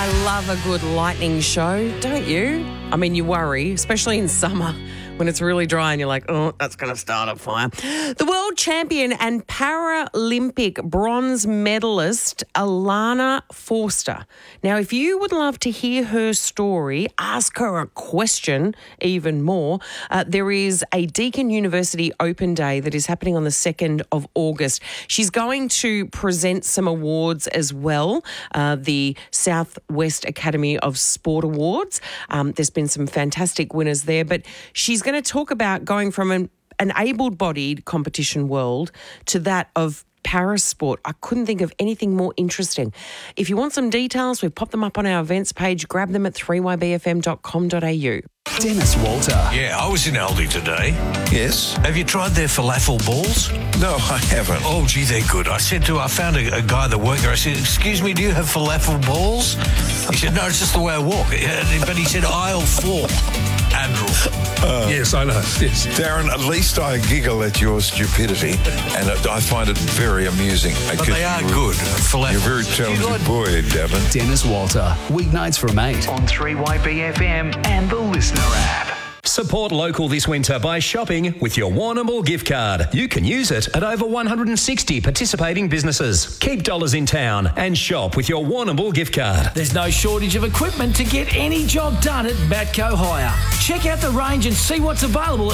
I love a good lightning show, don't you? I mean, you worry, especially in summer when it's really dry and you're like, oh, that's going to start a fire. The world champion and Paralympic bronze medalist, Alana Forster. Now, if you would love to hear her story, ask her a question even more, there is a Deakin University Open Day that is happening on the 2nd of August. She's going to present some awards as well, the Southwest Academy of Sport Awards. There's been some fantastic winners there, but she's going to talk about going from an able-bodied competition world to that of parasport. I couldn't think of anything more interesting. If you want some details, we've popped them up on our events page. Grab them at 3ybfm.com.au. Dennis Walter. Yeah, I was in Aldi today. Yes? Have you tried their falafel balls? No, I haven't. Oh, gee, they're good. I found a guy that worked there. I said, excuse me, do you have falafel balls? He said, no, it's just the way I walk. But he said, aisle 4. Andrew. Yes, I know. Yes. Darren, at least I giggle at your stupidity, and I find it very amusing. But they are good. Falafel. You're a very talented boy, Devon. Dennis Walter, weeknights from 8 on 3YBFM and the Listener app. Support local this winter by shopping with your Warrnambool gift card. You can use it at over 160 participating businesses. Keep dollars in town and shop with your Warrnambool gift card. There's no shortage of equipment to get any job done at Matco Hire. Check out the range and see what's available at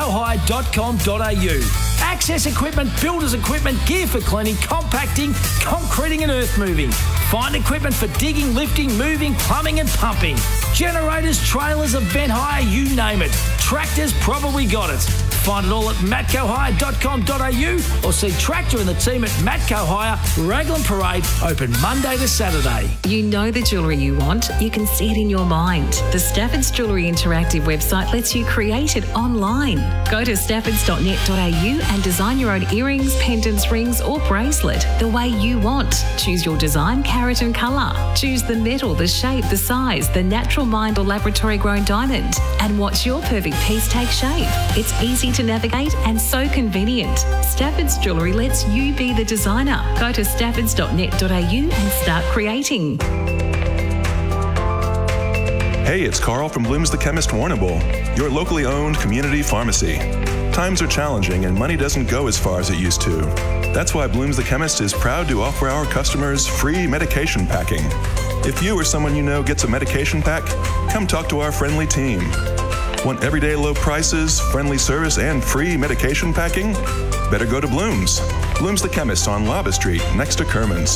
matcohire.com.au. Access equipment, builders equipment, gear for cleaning, compacting, concreting and earth moving. Find equipment for digging, lifting, moving, plumbing and pumping. Generators, trailers, event hire, you name it. Tractors probably got it. Find it all at matcohire.com.au or see Tractor and the team at Matco Hire, Raglan Parade, open Monday to Saturday. You know the jewellery you want. You can see it in your mind. The Stafford's Jewellery Interactive website lets you create it online. Go to staffords.net.au and design your own earrings, pendants, rings or bracelet the way you want. Choose your design, carat and colour. Choose the metal, the shape, the size, the natural mined or laboratory grown diamond. And watch your perfect piece take shape. It's easy to navigate and so convenient. Stafford's Jewellery lets you be the designer. Go to staffords.net.au and start creating. Hey, it's Carl from Bloom's the Chemist Warrnambool, your locally owned community pharmacy. Times are challenging and money doesn't go as far as it used to. That's why Bloom's the Chemist is proud to offer our customers free medication packing. If you or someone you know gets a medication pack, come talk to our friendly team. Want everyday low prices, friendly service, and free medication packing? Better go to Bloom's. Bloom's the Chemist on Lava Street, next to Kerman's.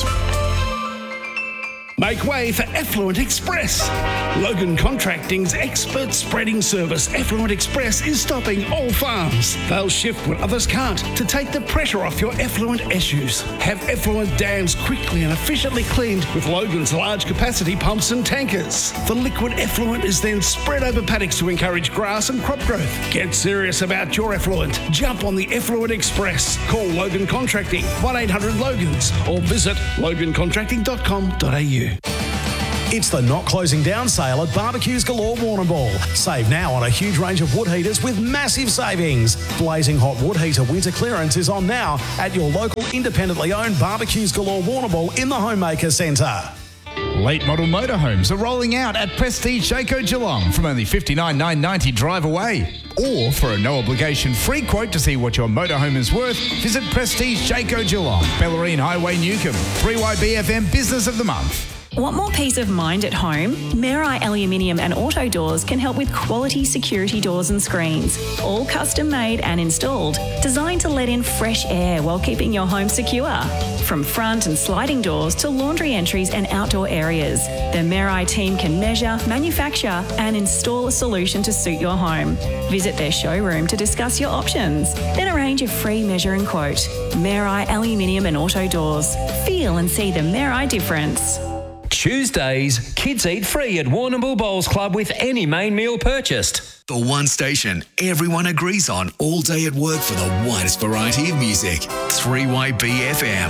Make way for Effluent Express. Logan Contracting's expert spreading service, Effluent Express, is stopping all farms. They'll shift what others can't to take the pressure off your effluent issues. Have effluent dams quickly and efficiently cleaned with Logan's large capacity pumps and tankers. The liquid effluent is then spread over paddocks to encourage grass and crop growth. Get serious about your effluent. Jump on the Effluent Express. Call Logan Contracting 1-800-LOGANS or visit logancontracting.com.au. It's the not closing down sale at Barbecues Galore Warrnambool. Save now on a huge range of wood heaters with massive savings. Blazing hot wood heater winter clearance is on now at your local independently owned Barbecues Galore Warrnambool in the Homemaker Centre. Late model motorhomes are rolling out at Prestige Jayco Geelong from only $59,990 drive away. Or for a no obligation free quote to see what your motorhome is worth, visit Prestige Jayco Geelong, Bellarine Highway, Newcomb. 3YBFM Business of the Month. Want more peace of mind at home? Mirai Aluminium and Auto Doors can help with quality security doors and screens. All custom made and installed, designed to let in fresh air while keeping your home secure. From front and sliding doors to laundry entries and outdoor areas, the Mirai team can measure, manufacture and install a solution to suit your home. Visit their showroom to discuss your options. Then arrange a free measure and quote. Mirai Aluminium and Auto Doors. Feel and see the Mirai difference. Tuesdays, kids eat free at Warrnambool Bowls Club with any main meal purchased. The one station everyone agrees on all day at work for the widest variety of music. 3YBFM.